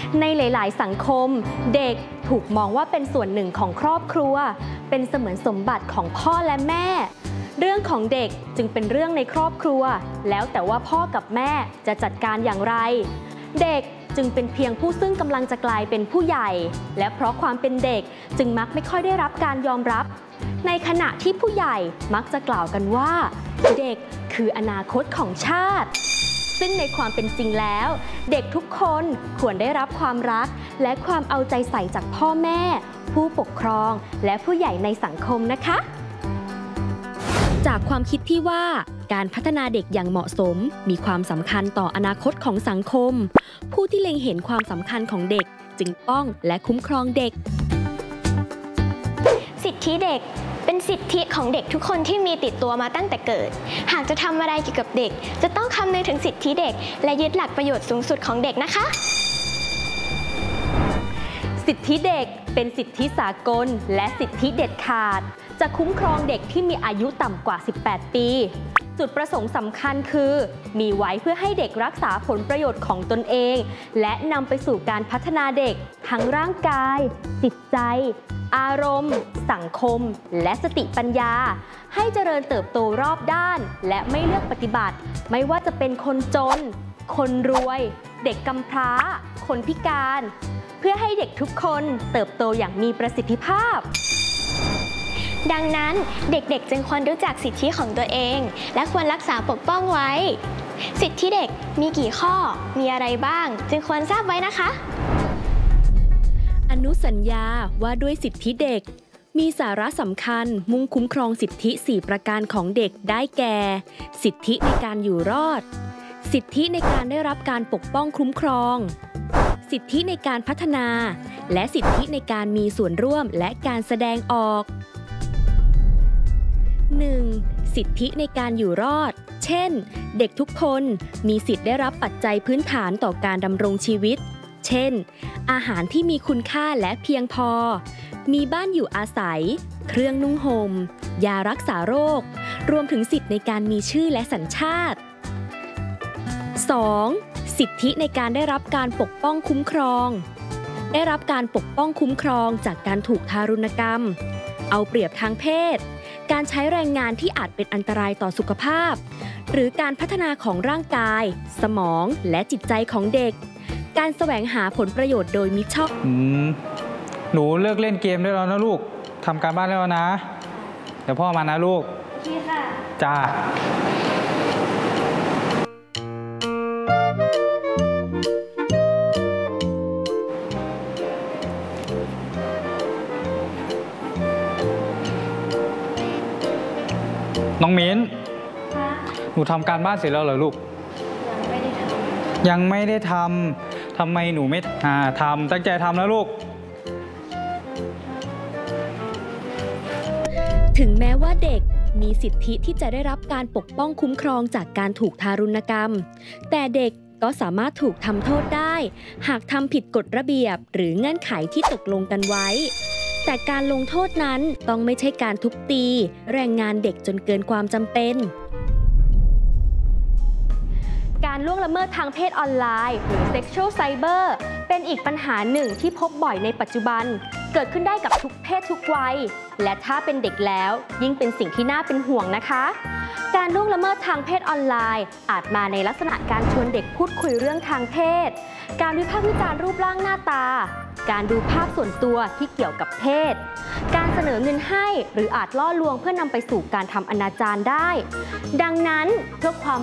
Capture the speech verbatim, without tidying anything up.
ในหลายๆสังคมเด็กถูกมองว่าเป็นส่วนหนึ่งของครอบครัวเป็นเสมือนสมบัติของพ่อและแม่เรื่องของเด็กจึงเป็นเรื่องในครอบครัวแล้วแต่ว่าพ่อกับแม่จะจัดการอย่างไรเด็กจึงเป็นเพียงผู้ซึ่งกำลังจะกลายเป็นผู้ใหญ่และเพราะความเป็นเด็กจึงมักไม่ค่อยได้รับการยอมรับในขณะที่ผู้ใหญ่มักจะกล่าวกันว่าเด็กคืออนาคตของชาติซึ่งในความเป็นจริงแล้วเด็กทุกคนควรได้รับความรักและความเอาใจใส่จากพ่อแม่ผู้ปกครองและผู้ใหญ่ในสังคมนะคะจากความคิดที่ว่าการพัฒนาเด็กอย่างเหมาะสมมีความสำคัญต่ออนาคตของสังคมผู้ที่เล็งเห็นความสำคัญของเด็กจึงป้องและคุ้มครองเด็กสิทธิเด็กเป็นสิทธิของเด็กทุกคนที่มีติดตัวมาตั้งแต่เกิดหากจะทำอะไรเกี่ยวกับเด็กจะต้องคำนึงถึงสิทธิเด็กและยึดหลักประโยชน์สูงสุดของเด็กนะคะสิทธิเด็กเป็นสิทธิสากลและสิทธิเด็ดขาดจะคุ้มครองเด็กที่มีอายุต่ำกว่าสิบแปดปีจุดประสงค์สำคัญคือมีไว้เพื่อให้เด็กรักษาผลประโยชน์ของตนเองและนำไปสู่การพัฒนาเด็กทั้งร่างกายจิตใจอารมณ์สังคมและสติปัญญาให้เจริญเติบโตรอบด้านและไม่เลือกปฏิบัติไม่ว่าจะเป็นคนจนคนรวยเด็กกำพร้าคนพิการเพื่อให้เด็กทุกคนเติบโตอย่างมีประสิทธิภาพดังนั้นเด็กๆจึงควรรู้จักสิทธิของตัวเองและควรรักษาปกป้องไว้สิทธิเด็กมีกี่ข้อมีอะไรบ้างจึงควรทราบไว้นะคะอนุสัญญาว่าด้วยสิทธิเด็กมีสาระสำคัญมุ่งคุ้มครองสิทธิสี่ประการของเด็กได้แก่สิทธิในการอยู่รอดสิทธิในการได้รับการปกป้องคุ้มครองสิทธิในการพัฒนาและสิทธิในการมีส่วนร่วมและการแสดงออก หนึ่ง. สิทธิในการอยู่รอดเช่นเด็กทุกคนมีสิทธิ์ได้รับปัจจัยพื้นฐานต่อการดำรงชีวิตเช่นอาหารที่มีคุณค่าและเพียงพอมีบ้านอยู่อาศัยเครื่องนุ่งห่มยารักษาโรครวมถึงสิทธิในการมีชื่อและสัญชาติ สอง. สิทธิในการได้รับการปกป้องคุ้มครองได้รับการปกป้องคุ้มครองจากการถูกทารุณกรรมเอาเปรียบทางเพศการใช้แรงงานที่อาจเป็นอันตรายต่อสุขภาพหรือการพัฒนาของร่างกายสมองและจิตใจของเด็กการแสวงหาผลประโยชน์โดยมิชอบอืมหนูเลิกเล่นเกมได้แล้วนะลูกทำการบ้านได้แล้วนะเดี๋ยวพ่อมานะลูกพี่ค่ะจ้าน้องมิ้นหนูทำการบ้านเสร็จแล้วเหรอลูกยังไม่ได้ทำยังไม่ได้ทำทำไมหนูไม่อ่าทำตั้งใจทำแล้วลูกถึงแม้ว่าเด็กมีสิทธิที่จะได้รับการปกป้องคุ้มครองจากการถูกทารุณกรรมแต่เด็กก็สามารถถูกทำโทษได้หากทำผิดกฎระเบียบหรือเงื่อนไขที่ตกลงกันไว้แต่การลงโทษนั้นต้องไม่ใช่การทุบตีแรงงานเด็กจนเกินความจำเป็นการล่วงละเมิดทางเพศออนไลน์หรือ Sexual Cyber เป็นอีกปัญหาหนึ่งที่พบบ่อยในปัจจุบันเกิดขึ้นได้กับทุกเพศทุกวัยและถ้าเป็นเด็กแล้วยิ่งเป็นสิ่งที่น่าเป็นห่วงนะคะการล่วงละเมิดทางเพศออนไลน์อาจมาในลักษณะการชวนเด็กพูดคุยเรื่องทางเพศการวิพากษ์วิจารณ์รูปร่างหน้าตาการดูภาพส่วนตัวที่เกี่ยวกับเพศการเสนอเงินให้หรืออาจล่อลวงเพื่อนำไปสู่การทำอนาจารได้ดังนั้นเพื่อความ